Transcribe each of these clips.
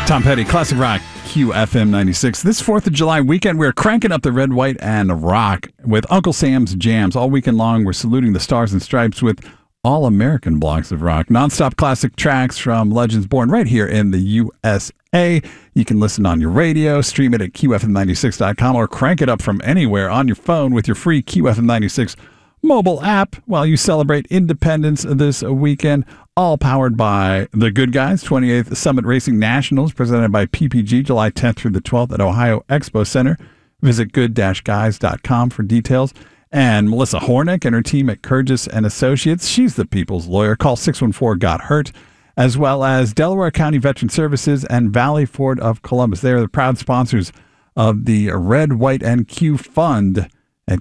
Tom Petty, Classic Rock, QFM 96. This 4th of July weekend, we're cranking up the red, white, and rock with Uncle Sam's Jams. All weekend long, we're saluting the stars and stripes with all-American blocks of rock. Non-stop classic tracks from legends born right here in the USA. You can listen on your radio, stream it at QFM96.com, or crank it up from anywhere on your phone with your free QFM96 mobile app while you celebrate independence this weekend. All powered by the Good Guys, 28th Summit Racing Nationals, presented by PPG, July 10th through the 12th at Ohio Expo Center. Visit good-guys.com for details. And Melissa Hornick and her team at Kurgis and Associates. She's the people's lawyer. Call 614-GOT-HURT, as well as Delaware County Veteran Services and Valley Ford of Columbus. They are the proud sponsors of the Red, White, and Q Fund at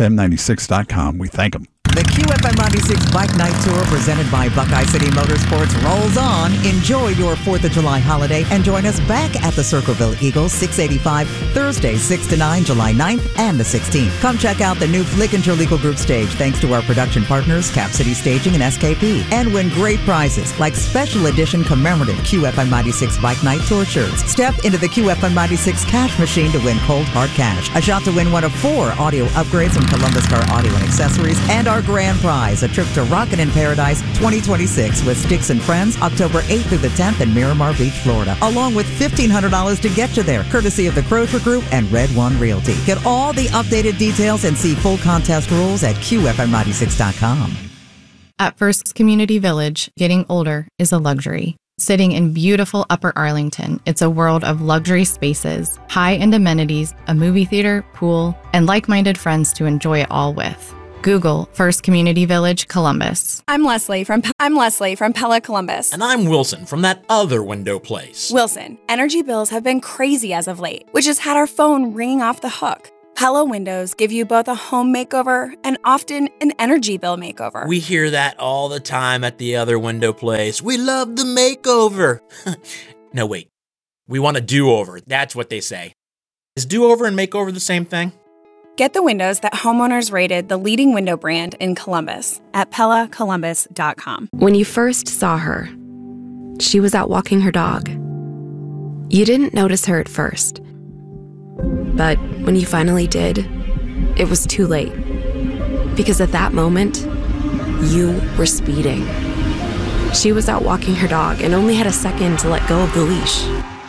QFM96.com. We thank them. The QFM 96 Bike Night Tour presented by Buckeye City Motorsports rolls on. Enjoy your 4th of July holiday and join us back at the Circleville Eagles, 685, Thursday, 6 to 9, July 9th and the 16th. Come check out the new Flickinger Legal Group stage thanks to our production partners, Cap City Staging and SKP. And win great prizes like special edition commemorative QFM 96 Bike Night Tour shirts. Step into the QFM 96 cash machine to win cold hard cash. A shot to win one of 4 audio upgrades from Columbus Car Audio and Accessories, and our grand prize, a trip to Rockin' in Paradise 2026 with Sticks and Friends, October 8th through the 10th in Miramar Beach, Florida, along with $1,500 to get you there, courtesy of the Crozier Group and Red One Realty. Get all the updated details and see full contest rules at QFM96.com. At First Community Village, getting older is a luxury. Sitting in beautiful Upper Arlington, it's a world of luxury spaces, high-end amenities, a movie theater, pool, and like-minded friends to enjoy it all with. Google First Community Village, Columbus. I'm Leslie from Pella Columbus. And I'm Wilson from that other window place. Wilson, energy bills have been crazy as of late, which has had our phone ringing off the hook. Pella windows give you both a home makeover and often an energy bill makeover. We hear that all the time at the other window place. We love the makeover. No, wait. We want a do-over. That's what they say. Is do-over and makeover the same thing? Get the windows that homeowners rated the leading window brand in Columbus at PellaColumbus.com. When you first saw her, she was out walking her dog. You didn't notice her at first. But when you finally did, it was too late. Because at that moment, you were speeding. She was out walking her dog and only had a second to let go of the leash.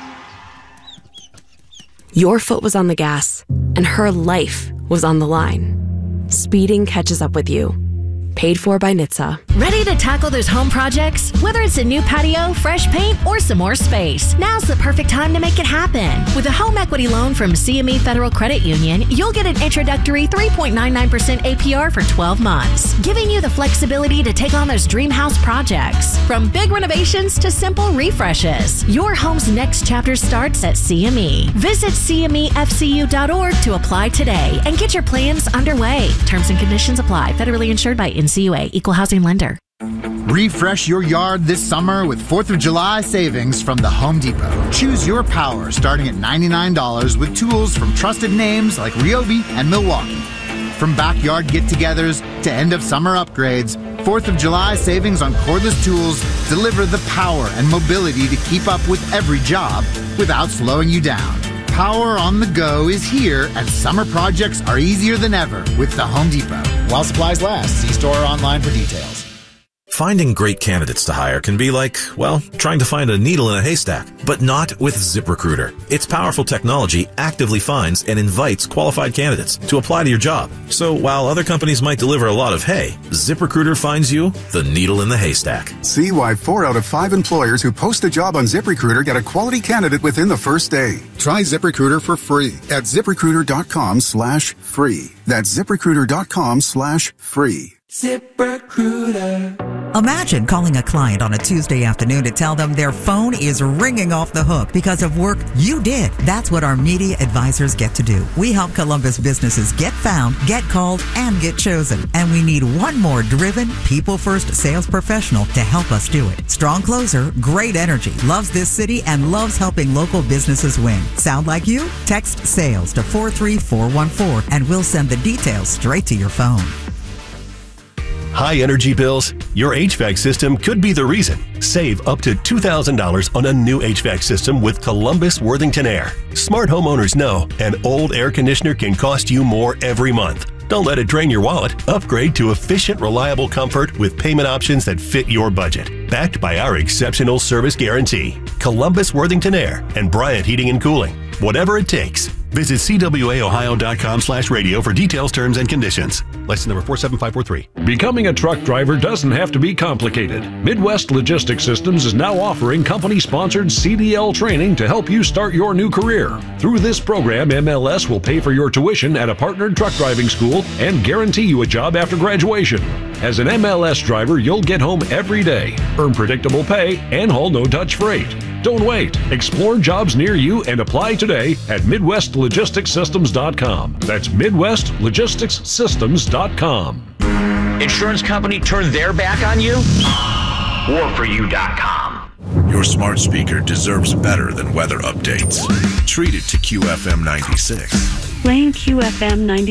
Your foot was on the gas, and her life was on the line. Speeding catches up with you. Paid for by NHTSA. Ready to tackle those home projects? Whether it's a new patio, fresh paint, or some more space, now's the perfect time to make it happen. With a home equity loan from CME Federal Credit Union, you'll get an introductory 3.99% APR for 12 months, giving you the flexibility to take on those dream house projects. From big renovations to simple refreshes, your home's next chapter starts at CME. Visit CMEFCU.org to apply today and get your plans underway. Terms and conditions apply. Federally insured by NCUA, Equal Housing Lender. Refresh your yard this summer with 4th of July savings from the Home Depot. Choose your power starting at $99 with tools from trusted names like Ryobi and Milwaukee. From backyard get-togethers to end-of-summer upgrades, 4th of July savings on cordless tools deliver the power and mobility to keep up with every job without slowing you down. Power on the go is here, and summer projects are easier than ever with the Home Depot. While supplies last, see store or online for details. Finding great candidates to hire can be like, well, trying to find a needle in a haystack, but not with ZipRecruiter. Its powerful technology actively finds and invites qualified candidates to apply to your job. So while other companies might deliver a lot of hay, ZipRecruiter finds you the needle in the haystack. See why 4 out of 5 employers who post a job on ZipRecruiter get a quality candidate within the first day. Try ZipRecruiter for free at ZipRecruiter.com/free. That's ZipRecruiter.com/free. ZipRecruiter. Imagine calling a client on a Tuesday afternoon to tell them their phone is ringing off the hook because of work you did. That's what our media advisors get to do. We help Columbus businesses get found, get called, and get chosen. And we need one more driven, people-first sales professional to help us do it. Strong closer, great energy, loves this city, and loves helping local businesses win. Sound like you? Text SALES to 43414 and we'll send the details straight to your phone. High energy bills? Your HVAC system could be the reason. Save up to $2,000 on a new HVAC system with Columbus Worthington Air. Smart homeowners know an old air conditioner can cost you more every month. Don't let it drain your wallet. Upgrade to efficient, reliable comfort with payment options that fit your budget. Backed by our exceptional service guarantee. Columbus Worthington Air and Bryant Heating and Cooling. Whatever it takes. Visit cwaohio.com/radio for details, terms, and conditions. License number 47543. Becoming a truck driver doesn't have to be complicated. Midwest Logistics Systems is now offering company-sponsored CDL training to help you start your new career. Through this program, MLS will pay for your tuition at a partnered truck driving school and guarantee you a job after graduation. As an MLS driver, you'll get home every day, earn predictable pay, and haul no-touch freight. Don't wait. Explore jobs near you and apply today at MidwestLogisticsSystems.com. That's MidwestLogisticsSystems.com. Insurance company turned their back on you? WarForYou.com. Your smart speaker deserves better than weather updates. Treat it to QFM 96. Playing QFM 96.